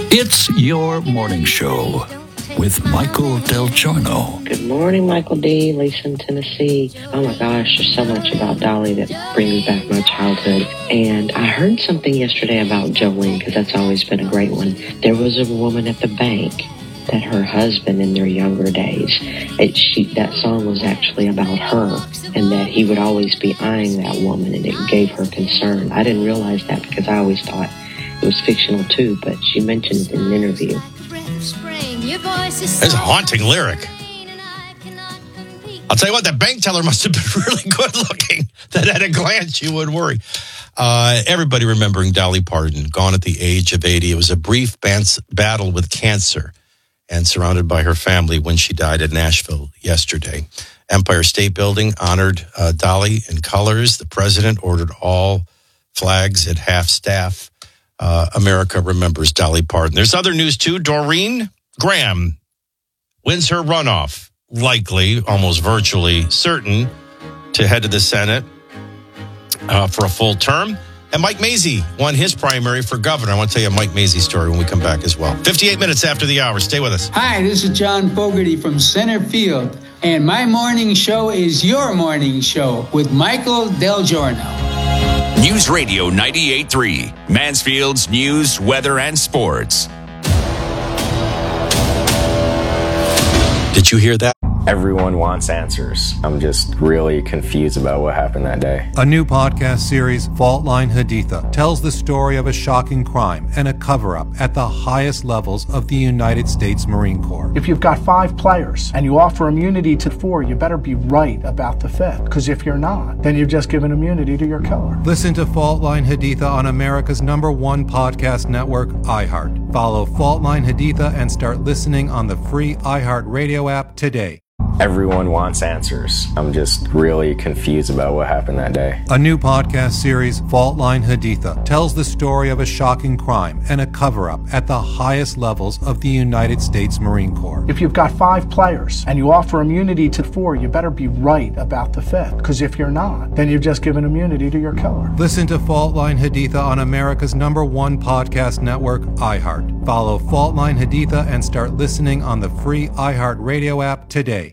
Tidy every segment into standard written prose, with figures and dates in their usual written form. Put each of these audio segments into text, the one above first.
It's your morning show with Michael Del Giorno. Good morning, Michael D., Lisa in Tennessee. Oh my gosh, there's so much about Dolly that brings back my childhood. And I heard something yesterday about Jolene, because that's always been a great one. There was a woman at the bank that her husband in their younger days, that song was actually about her, and that he would always be eyeing that woman, and it gave her concern. I didn't realize that because I always thought it was fictional too, but she mentioned it in an interview. That's a haunting lyric. I'll tell you what, that bank teller must have been really good looking, that at a glance you would worry. Everybody remembering Dolly Parton, gone at the age of 80. It was a brief battle with cancer and surrounded by her family when she died in Nashville yesterday. Empire State Building honored Dolly in colors. The president ordered all flags at half-staff. America remembers Dolly Parton. There's other news, too. Doreen Graham wins her runoff, likely, almost virtually certain, to head to the Senate for a full term. And Mike Mazzei won his primary for governor. I want to tell you a Mike Mazzei story when we come back as well. 58 minutes after the hour. Stay with us. Hi, this is John Fogerty from Center Field, and my morning show is your morning show with Michael Del Giorno. News Radio 98.3, Mansfield's news, weather, and sports. Did you hear that? Everyone wants answers. I'm just really confused about what happened that day. A new podcast series, Fault Line Haditha, tells the story of a shocking crime and a cover-up at the highest levels of the United States Marine Corps. If you've got 5 players and you offer immunity to 4, you better be right about the 5th. Because if you're not, then you've just given immunity to your killer. Listen to Fault Line Haditha on America's #1 podcast network, iHeart. Follow Fault Line Haditha and start listening on the free iHeart Radio app today. Everyone wants answers. I'm just really confused about what happened that day. A new podcast series, Fault Line Haditha, tells the story of a shocking crime and a cover-up at the highest levels of the United States Marine Corps. If you've got 5 players and you offer immunity to 4, you better be right about the 5th. Because if you're not, then you've just given immunity to your killer. Listen to Fault Line Haditha on America's #1 podcast network, iHeart. Follow Fault Line Haditha and start listening on the free iHeart Radio app today.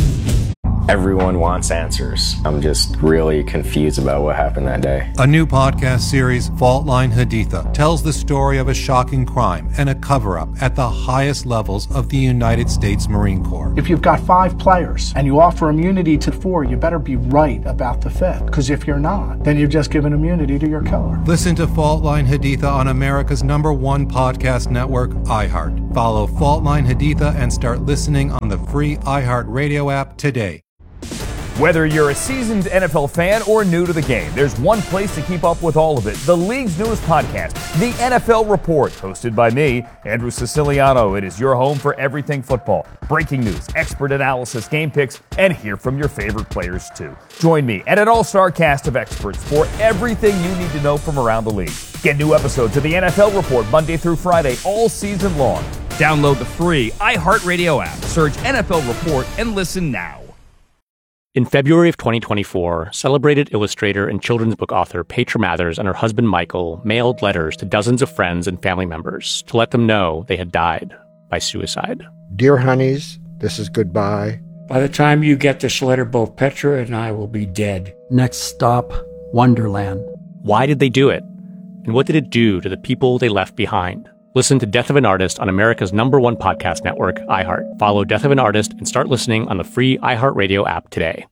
Everyone wants answers. I'm just really confused about what happened that day. A new podcast series, Fault Line Haditha, tells the story of a shocking crime and a cover-up at the highest levels of the United States Marine Corps. If you've got 5 players and you offer immunity to 4, you better be right about the 5th. Because if you're not, then you've just given immunity to your killer. Listen to Fault Line Haditha on America's #1 podcast network, iHeart. Follow Fault Line Haditha and start listening on the free iHeart Radio app today. Whether you're a seasoned NFL fan or new to the game, there's one place to keep up with all of it. The league's newest podcast, The NFL Report, hosted by me, Andrew Siciliano. It is your home for everything football. Breaking news, expert analysis, game picks, and hear from your favorite players too. Join me and an all-star cast of experts for everything you need to know from around the league. Get new episodes of The NFL Report Monday through Friday all season long. Download the free iHeartRadio app. Search NFL Report and listen now. In February of 2024, celebrated illustrator and children's book author Petra Mathers and her husband Michael mailed letters to dozens of friends and family members to let them know they had died by suicide. Dear honeys, this is goodbye. By the time you get this letter, both Petra and I will be dead. Next stop, Wonderland. Why did they do it? And what did it do to the people they left behind? Listen to Death of an Artist on America's #1 podcast network, iHeart. Follow Death of an Artist and start listening on the free iHeartRadio app today.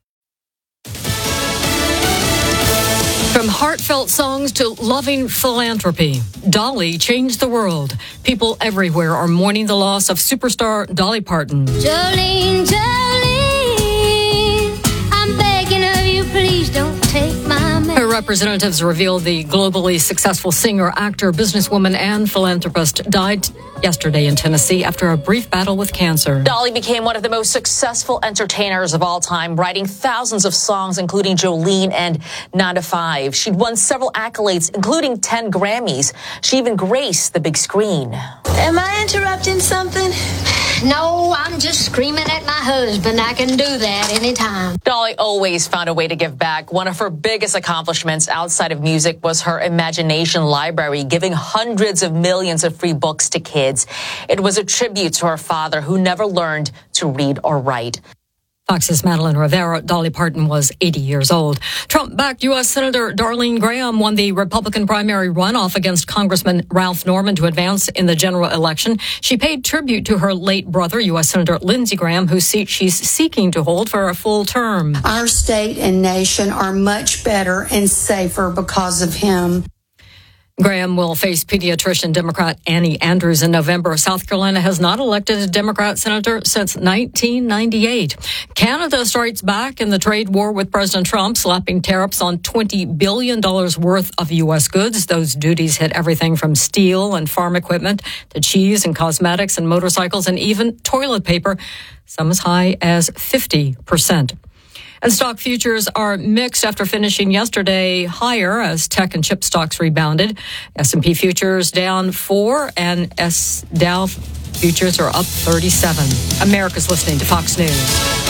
From heartfelt songs to loving philanthropy, Dolly changed the world. People everywhere are mourning the loss of superstar Dolly Parton. Jolene, Jolene, I'm begging of you, please don't take my man. Her representatives revealed the globally successful singer, actor, businesswoman, and philanthropist died yesterday in Tennessee after a brief battle with cancer. Dolly became one of the most successful entertainers of all time, writing thousands of songs, including Jolene and 9 to 5. She'd won several accolades, including 10 Grammys. She even graced the big screen. Am I interrupting something? No, I'm I'm just screaming at my husband. I can do that anytime. Dolly always found a way to give back. One of her biggest accomplishments outside of music was her Imagination Library, giving hundreds of millions of free books to kids. It was a tribute to her father, who never learned to read or write. Fox's Madeline Rivera. Dolly Parton was 80 years old. Trump-backed U.S. Senator Darlene Graham won the Republican primary runoff against Congressman Ralph Norman to advance in the general election. She paid tribute to her late brother, U.S. Senator Lindsey Graham, whose seat she's seeking to hold for a full term. Our state and nation are much better and safer because of him. Graham will face pediatrician Democrat Annie Andrews in November. South Carolina has not elected a Democrat senator since 1998. Canada strikes back in the trade war with President Trump, slapping tariffs on $20 billion worth of U.S. goods. Those duties hit everything from steel and farm equipment to cheese and cosmetics and motorcycles and even toilet paper, some as high as 50%. And stock futures are mixed after finishing yesterday higher as tech and chip stocks rebounded. S&P futures down 4 and Dow futures are up 37. America's listening to Fox News.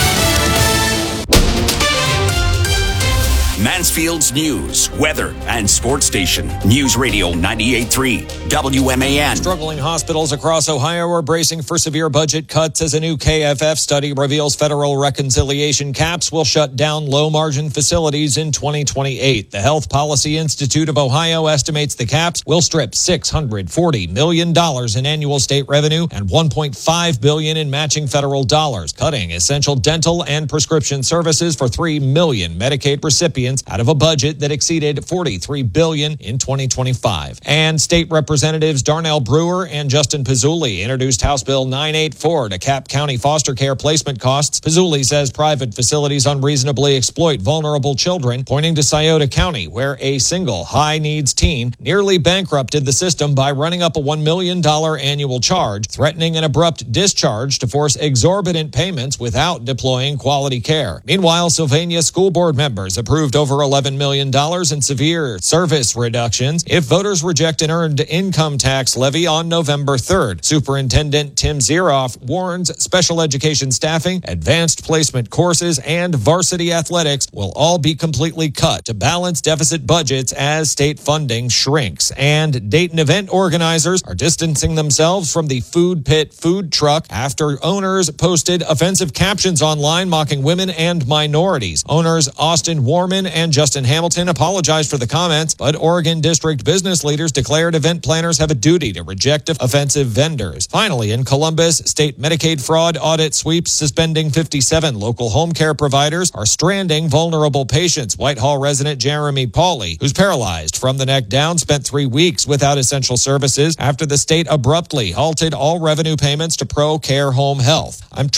Mansfield's news, weather, and sports station. News Radio 98.3 WMAN. Struggling hospitals across Ohio are bracing for severe budget cuts as a new KFF study reveals federal reconciliation caps will shut down low-margin facilities in 2028. The Health Policy Institute of Ohio estimates the caps will strip $640 million in annual state revenue and $1.5 billion in matching federal dollars, cutting essential dental and prescription services for 3 million Medicaid recipients out of a budget that exceeded $43 billion in 2025. And state representatives Darnell Brewer and Justin Pizzulli introduced House Bill 984 to cap county foster care placement costs. Pizzulli says private facilities unreasonably exploit vulnerable children, pointing to Scioto County, where a single high-needs teen nearly bankrupted the system by running up a $1 million annual charge, threatening an abrupt discharge to force exorbitant payments without deploying quality care. Meanwhile, Sylvania school board members approved over $11 million in severe service reductions if voters reject an earned income tax levy on November 3rd. Superintendent Tim Zeroff warns special education staffing, advanced placement courses, and varsity athletics will all be completely cut to balance deficit budgets as state funding shrinks. And Dayton event organizers are distancing themselves from the Food Pit food truck after owners posted offensive captions online mocking women and minorities. Owners Austin Warman and Justin Hamilton apologized for the comments, but Oregon district business leaders declared event planners have a duty to reject offensive vendors. Finally, in Columbus, state Medicaid fraud audit sweeps suspending 57 local home care providers are stranding vulnerable patients. Whitehall resident Jeremy Pauley, who's paralyzed from the neck down, spent 3 weeks without essential services after the state abruptly halted all revenue payments to Pro Care Home Health. I'm